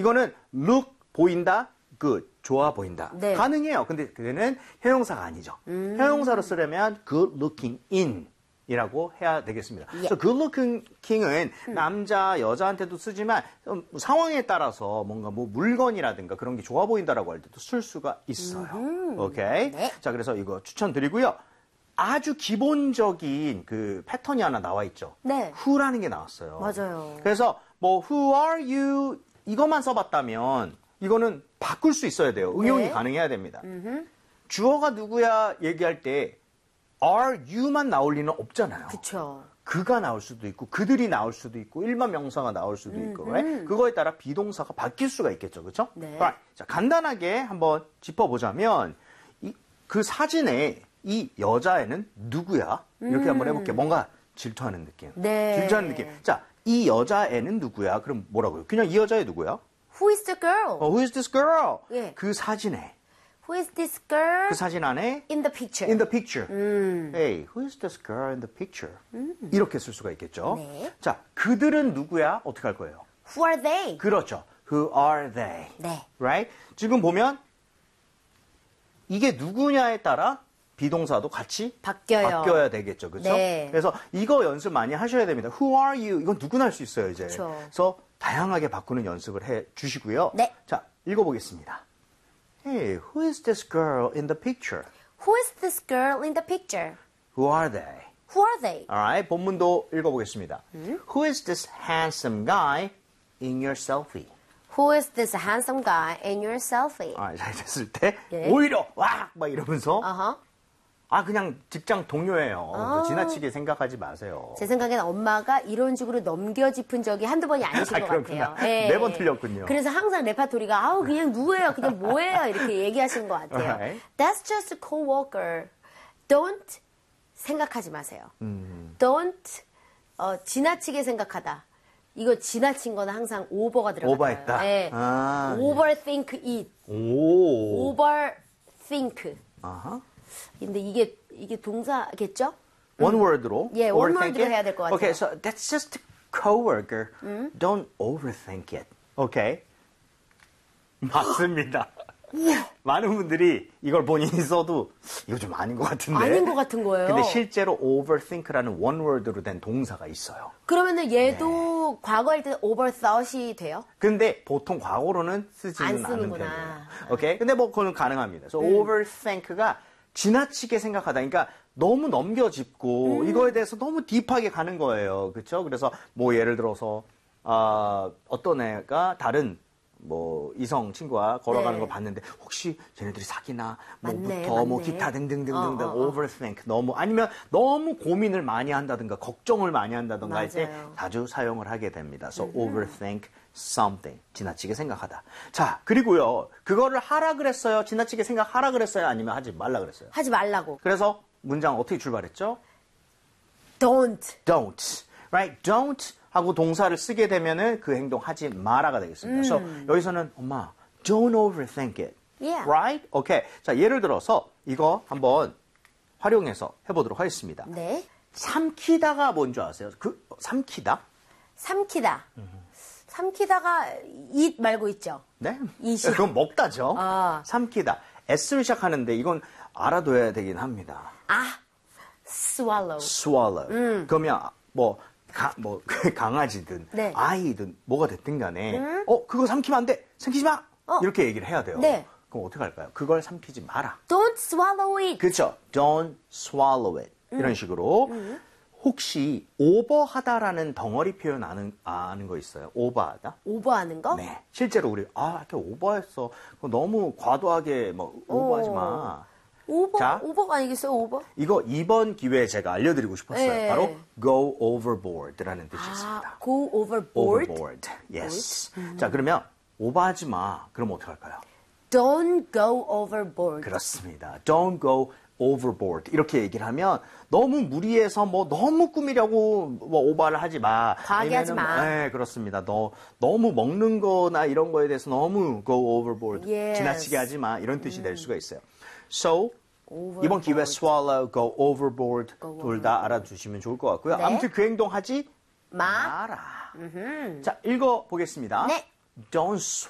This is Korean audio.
이거는 look 보인다, good 좋아 보인다. 네. 가능해요. 근데 그때는 형용사가 아니죠. 형용사로 쓰려면 good looking in 이라고 해야 되겠습니다. 예. 그래서 good looking은 남자, 여자한테도 쓰지만 상황에 따라서 뭔가 뭐 물건이라든가 그런 게 좋아 보인다라고 할 때도 쓸 수가 있어요. 오케이. 네. 자, 그래서 이거 추천드리고요. 아주 기본적인 그 패턴이 하나 나와 있죠. 네. who라는 게 나왔어요. 맞아요. 그래서 뭐 who are you 이것만 써봤다면 이거는 바꿀 수 있어야 돼요. 응용이 네. 가능해야 됩니다. 주어가 누구야 얘기할 때 are you만 나올 리는 없잖아요. 그쵸. 그가 나올 수도 있고 그들이 나올 수도 있고 일반 명사가 나올 수도 있고 right? 그거에 따라 비동사가 바뀔 수가 있겠죠. 그렇죠? 네. Right. 자, 간단하게 한번 짚어보자면 그 사진에 이 여자애는 누구야? 이렇게 한번 해볼게요. 뭔가 질투하는 느낌. 네. 질투하는 느낌. 자, 이 여자애는 누구야? 그럼 뭐라고요? 그냥 이 여자애 누구야? Who is the girl? Who is this girl? 예. 그 사진에. Who is this girl 그 사진 안에 in the picture? in the picture. Hey, who is this girl in the picture? 이렇게 쓸 수가 있겠죠. 네. 자, 그들은 누구야? 어떻게 할 거예요? Who are they? 그렇죠. Who are they? 네. Right? 지금 보면 이게 누구냐에 따라 비동사도 같이 바뀌어요. 바뀌어야 되겠죠. 그렇죠? 네. 그래서 이거 연습 많이 하셔야 됩니다. Who are you? 이건 누구나 할 수 있어요, 이제. 그쵸. 그래서 다양하게 바꾸는 연습을 해 주시고요. 네. 자, 읽어보겠습니다. Hey, who is this girl in the picture? Who is this girl in the picture? Who are they? Who are they? Alright, 본문도 읽어보겠습니다. Who is this handsome guy in your selfie? Who is this handsome guy in your selfie? 아, 잘 됐을 때 예. 오히려 막 이러면서 어허. 그냥 직장 동료예요. 지나치게 생각하지 마세요. 제 생각에는 엄마가 이런 식으로 넘겨짚은 적이 한두 번이 아니신 것 그렇구나. 같아요. 예. 매번 틀렸군요. 그래서 항상 레파토리가 그냥 누구예요? 그냥 뭐예요? 이렇게 얘기하시는 것 같아요. Alright. That's just a coworker. Don't 생각하지 마세요. Don't 지나치게 생각하다. 이거 지나친 거는 항상 over가 들어가요. 오버했다. 예. Overthink it. 오. Overthink. 아하. 근데 이게 동사겠죠? One word로. 예, one overthink word로 it? 해야 될 것 같아요. Okay, so that's just a coworker. Don't overthink it. Okay? 맞습니다. 많은 분들이 이걸 본인이 써도 이거 좀 아닌 것 같은데. 아닌 것 같은 거예요. 근데 실제로 overthink라는 one word로 된 동사가 있어요. 그러면은 얘도 과거일 때 overthought이 돼요? 근데 보통 과거로는 쓰지는 안 않는 쓰는구나. 편이에요. 오케이? 근데 뭐 그거는 가능합니다. 그래서 overthink가 지나치게 생각하다. 그러니까 너무 넘겨짚고 이거에 대해서 너무 딥하게 가는 거예요. 그렇죠? 그래서 뭐 예를 들어서 어떤 애가 다른 뭐 이성 친구와 걸어가는 네. 걸 봤는데 혹시 쟤네들이 사귀나 맞네, 뭐부터 뭐 맞네. 기타 등등등등 overthink 너무 아니면 너무 고민을 많이 한다든가 걱정을 많이 한다든가 할 때 맞아요. 자주 사용을 하게 됩니다. So overthink something 지나치게 생각하다. 자 그리고요 그거를 하라 그랬어요. 지나치게 생각하라 그랬어요. 아니면 하지 말라 그랬어요. 하지 말라고. 그래서 문장 어떻게 출발했죠? Don't. Don't, right? Don't 하고 동사를 쓰게 되면은 그 행동 하지 마라가 되겠습니다. 그래서 여기서는 엄마, don't overthink it, Yeah. right? 오케이. 자 예를 들어서 이거 한번 활용해서 해보도록 하겠습니다. 네. 삼키다가 뭔지 아세요? 그 삼키다? 삼키다. 삼키다가 eat 말고 있죠. 네? 이시. 그건 먹다죠. 아. 삼키다. S를 시작하는데 이건 알아둬야 되긴 합니다. swallow. swallow. 그러면 뭐 강아지든 네. 아이든 뭐가 됐든 간에 그거 삼키면 안 돼. 삼키지 마. 이렇게 얘기를 해야 돼요. 네. 그럼 어떻게 할까요? 그걸 삼키지 마라. Don't swallow it. 그렇죠. Don't swallow it. 이런 식으로. 혹시 오버하다라는 덩어리 표현 아는 거 있어요? 오버하다? 오버하는 거? 네. 실제로 우리 이렇게 오버했어. 그거 너무 과도하게 뭐 오버하지 마. 오버? 자. 오버가 아니겠어요, 오버? 이거 이번 기회에 제가 알려드리고 싶었어요. 네. 바로 go overboard라는 뜻이 있습니다. go overboard? overboard. Yes. 자, 그러면 오버하지 마. 그럼 어떻게 할까요? Don't go overboard. 그렇습니다. Don't go overboard. 이렇게 얘기를 하면 너무 무리해서 뭐 너무 꾸미려고 뭐 오버를 하지 마. 과하게 하지 마. 네, 그렇습니다. 너무 먹는 거나 이런 거에 대해서 너무 go overboard. Yes. 지나치게 하지 마. 이런 뜻이 될 수가 있어요. So, overboard. 이번 기회에 swallow, go overboard 둘 다 알아두시면 좋을 것 같고요. 네. 아무튼 그 행동 하지 마. 마라. 자, 읽어보겠습니다. 네. Don't